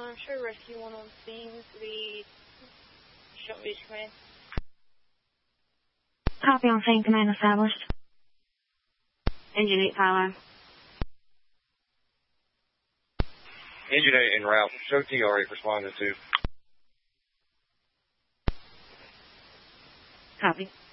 show rescue 1 on scene. The shot reach command. Copy on scene, command established. Engine 8 Thailand. Engine 8 en route. Show TR8 responding to. Copy.